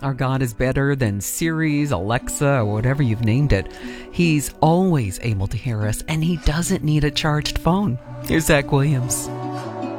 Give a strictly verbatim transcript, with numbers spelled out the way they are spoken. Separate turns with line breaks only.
Our God is better than Siri's, Alexa, or whatever you've named it. He's always able to hear us, and he doesn't need a charged phone. Here's Zach Williams.